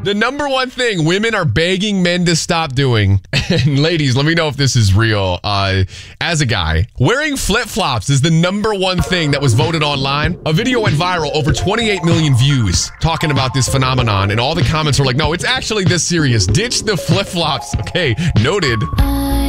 The number one thing women are begging men to stop doing, and ladies, let me know if this is real. As a guy, wearing flip-flops is the number one thing that was voted online. A video went viral, over 28 million views, talking about this phenomenon, and all the comments were like, no, it's actually this serious. Ditch the flip-flops. Okay, noted.